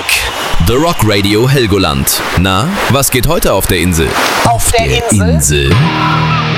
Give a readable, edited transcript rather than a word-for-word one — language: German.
Rock. The Rock Radio Helgoland. Na, was geht heute auf der Insel? Auf der Insel?